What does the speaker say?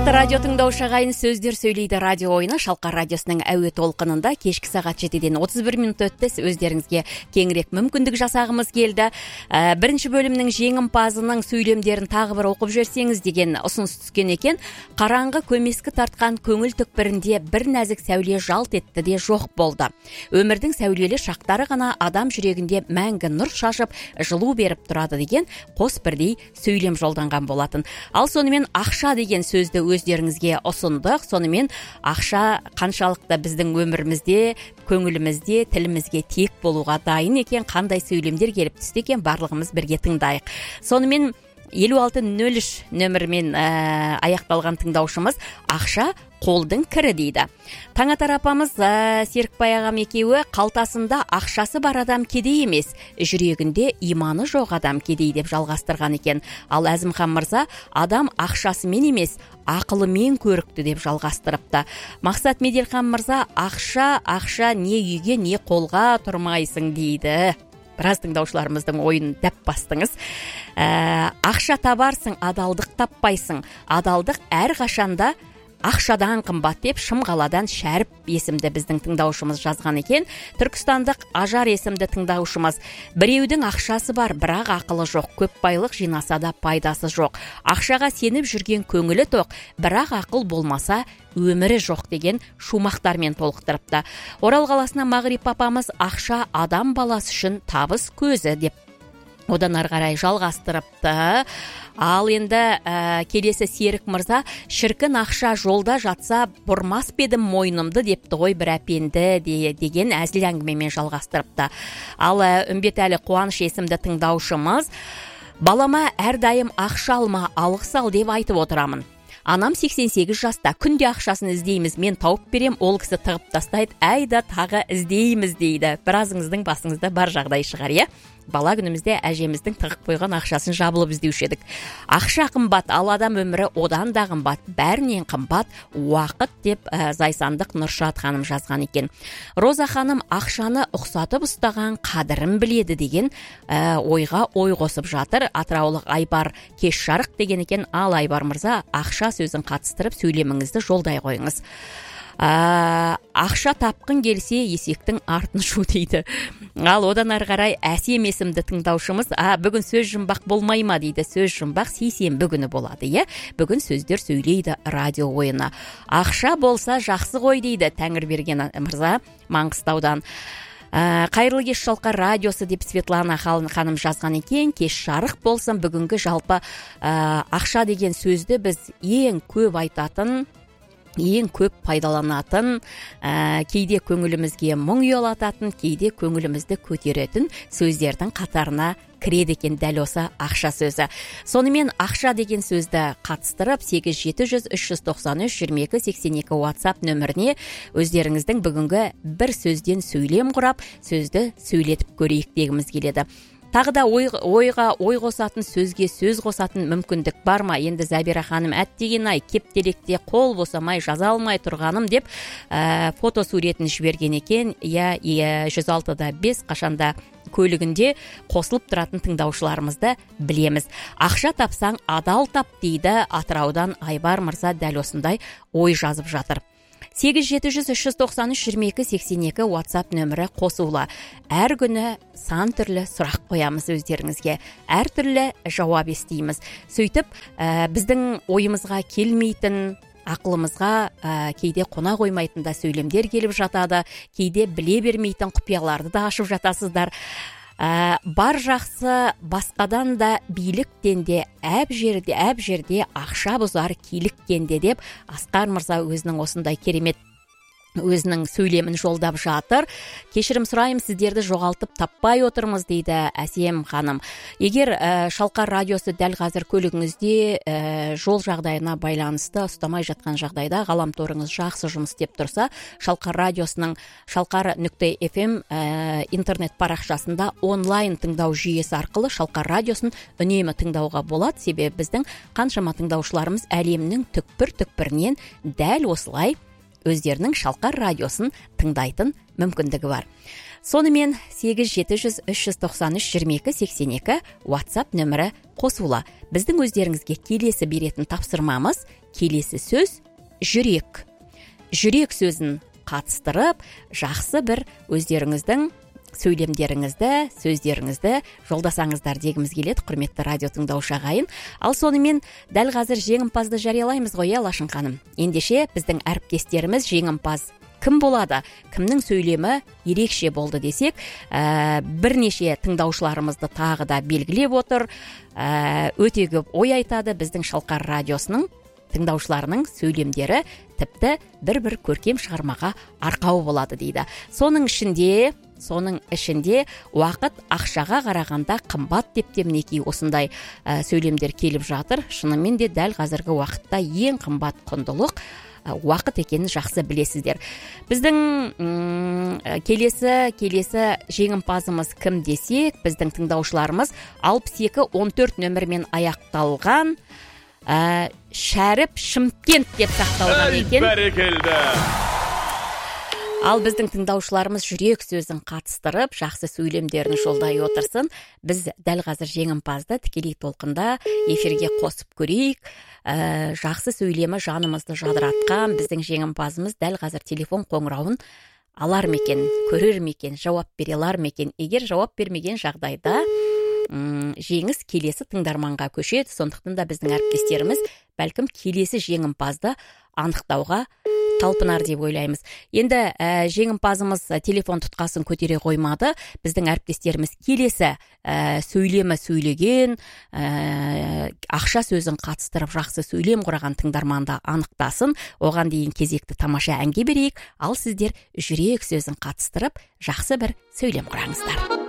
Радио тыңдаушы ағайын, сөздер сөйлейді радио ойыны Шалқар радиосының әуе толқынында кешкі сағат 7-ден 31 минут өтті. Өздеріңізге кеңірек мүмкіндік жасағымыз келді. Бірінші бөлімнің жеңімпазының сөйлемдерін тағы бір оқып жіберсеңіз деген ұсыныс түскен екен. Қараңғы көмескі тартқан көңіл түкпірінде бір нәзік сәуле жалт етті де жоқ болды. Өмірдің сәулелі шақтары ғана адам жүрегінде мәңгі нұр шашып, жылу беріп тұрады деген қос бірдей сөйлем жолданған болатын. Ал сонымен ақша деген сөзді өздеріңізге ұсындық. Сонымен ақша қаншалықты біздің өмірімізде, көңілімізде, тілімізге тиек болуға дайын екен, қандай сөйлемдер келіп түсті екен, барлығымыз бірге тыңдайық. Сонымен 5603 нөмірмен аяқталған тыңдаушымыз ақша қолдың кірі дейді. Таңатар апамыз Серікбай ағам екеуі қалтасында ақшасы бар адам кедей емес, жүрегінде иманы жоқ адам кедей деп жалғастырған екен. Ал Әзімхан мырза адам ақшасымен емес, ақылымен көрікті деп жалғастырыпты. Мақсат Меделхан мырза ақша не үйге не қолға тұрмайсың дейді. Біраз тыңдаушыларымыздың ойын дәп бастыңыз. Ақша табарсың, адалдық таппайсың. Адалдық әр қашанда ақшадан қымбат деп Шымқаладан Шәріп есімді біздің тыңдаушымыз жазған екен. Түркістандық Ажар есімді тыңдаушымыз: біреудің ақшасы бар, бірақ ақылы жоқ, көп байлық жинаса да пайдасы жоқ. Ақшаға сеніп жүрген көңілі тоқ, бірақ ақыл болмаса өмірі жоқ деген шумақтармен толықтырыпты. Орал қаласынан Мағрипа апамыз ақша адам баласы үшін табыс көзі деп одан ары қарай жалғастырыпты. Ал енді келесі Серік мырза: шіркін ақша жолда жатса бұрмас бедім мойнымды депті ғой бір әпенді деген әзіл әңгімемен жалғастырыпты. Ал Үмбетәлі Қуаныш есімді тыңдаушымыз: балама әрдайым ақша алма, алғыс ал деп айтып отырамын. Анам 88 жаста, күнде ақшасын іздейміз, мен тауып берем, ол кісі тығып тастайды, айда тағы іздейміз дейді. Біразыңыздың басыңызда бар жағдай шығар, иә? Бала күнімізде әжеміздің тығып қойған ақшасын жабылып іздеуші едік. Ақша қымбат, ал адам өмірі одан да қымбат, бәрінен қымбат уақыт деп Зайсандық Нұршат ханым жазған екен. Роза ханым ақшаны ұқсатып ұстаған қадірін біледі деген ойға ой қосып жатыр. Атыраулық Айбар кеш жарық деген екен. Ал Айбар мырза, ақша сөзін қатыстырып сөйлеміңізді жолдай қойыңыз. Ақша тапқын келсе есектің артын шу дейді. Ал одан ары қарай Әсем есімді тыңдаушымыз: бүгін сөз жұмбақ болмай ма дейді. Сөз жұмбақ сейсенбі күні болады, иә? Бүгін сөздер сөйлейді радио ойыны. Ақша болса жақсы ғой дейді Тәңірберген мырза Маңғыстаудан. Қайырлы кеш Шалқар радиосы деп Светлана ханым жазған екен. Кеш жарық болсын. Бүгінгі жалпы ақша деген сөзді біз ең көп айтатын, ең көп пайдаланатын, кейде көңілімізге мұң ұялататын, кейде көңілімізді көтеретін сөздердің қатарына кіреді екен дәл осы ақша сөзі. Сонымен ақша деген сөзді қатыстырып 8700-393-2282 WhatsApp нөміріне өздеріңіздің бүгінгі бір сөзден сөйлем құрап, сөзді сөйлетіп көрейік дегіміз келеді. Тағы да ойға ой қосатын, сөзге сөз қосатын мүмкіндік бар ма? Енді Забира ханым: әттеген-ай, кептелекте қол босамай жаза алмай тұрғаным деп фото суретін жіберген екен. 106-да 5 қашанда көлігінде қосылып тұратын тыңдаушыларымызды білеміз. Ақша тапсаң адал тап дейді Атыраудан Айбар мырза дәл осындай ой жазып жатыр. 8700-393-2282 WhatsApp нөмірі қосулы. Әр күні сан түрлі сұрақ қоямыз өздеріңізге. Әр түрлі жауап естейміз. Сөйтіп, біздің ойымызға келмейтін, ақылымызға кейде қона қоймайтын да сөйлемдер келіп жатады. Кейде біле бермейтін құпияларды да ашып жатасыздар. Бар жақсы басқадан да биліктен де әп жерде ақша бұзар киліктен де деп Асқар мырза өзінің осындай керемет өзінің сөйлемін жолдап жатыр. Кешірім сұрайым, сіздерді жоғалтып таппай отырмыз дейді Әсем ханым. Егер Шалқар радиосы дәл қазір көлігіңізде жол жағдайына байланысты ұстамай жатқан жағдайда ғаламторыңыз жақсы жұмыс істеп тұрса, Шалқар радиосының Шалқар.fm интернет парақшасында онлайн тыңдау жүйесі арқылы Шалқар радиосын үнемі тыңдауға болады. Себебі біздің қаншама тыңдаушыларымыз әлемнің түкпір-түкпірінен дәл осылай өздерінің Шалқар радиосын тыңдайтын мүмкіндігі бар. Сонымен 8700-393-2282 WhatsApp нөмірі қосула. Біздің өздеріңізге келесі беретін тапсырмамыз келесі сөз жүрек. Жүрек сөзін қатыстырып, жақсы бір өздеріңіздің сөйлемдеріңізді, сөздеріңізді жолдасаңыздар дегіміз келеді, құрметті радио тыңдаушы ағайын. Ал сонымен дәл қазір жеңімпазды жариялаймыз ғой, Лашын ханым. Ендеше біздің әріптестеріміз жеңімпаз кім болады? Кімнің сөйлемі ерекше болды десек, бірнеше тыңдаушыларымызды тағы да белгілеп отыр. Өте көп ой айтады біздің Шалқар радиосының тыңдаушыларының сөйлемдері тіпті бір көркем шығармаға арқау болады дейді. Соның ішінде уақыт ақшаға қарағанда қымбат деп мінекей осындай сөйлемдер келіп жатыр. Шынымен де дәл қазіргі уақытта ең қымбат құндылық уақыт екенін жақсы білесіздер. Біздің келесі жеңімпазымыз кім десек, біздің тыңдаушыларымыз 6214 нөмірмен аяқталған Шәріп Шымкент деп сақталған екен. Бәрекелді. Ал біздің тыңдаушыларымыз жүрек сөзін қатыстырып, жақсы сөйлемдерін жолдай отырсын. Біз дәл қазір жеңімпазды тікелей толқында эфирге қосып көрейік. Жақсы сөйлемі жанымызды жадыратқан біздің жеңімпазымыз дәл қазір телефон қоңырауын алар мекен, көрер мекен, жауап бере алар мекен. Егер жауап бермеген жағдайда жеңіс келесі тыңдарманға көшеді. Сондықтан да біздің әріптестеріміз бәлкім келесі жеңімпазды анықтауға талпынар деп ойлаймыз. Енді жеңімпазымыз телефон тұтқасын көтере қоймады. Біздің әріптестеріміз келесі сөйлемі сөйлеген, ақша сөзін қатыстырып жақсы сөйлем құраған тыңдарманды анықтасын. Оған дейін кезекті тамаша әнге берейік. Ал сіздер жүрек сөзін қатыстырып жақсы бір сөйлем құраңыздар.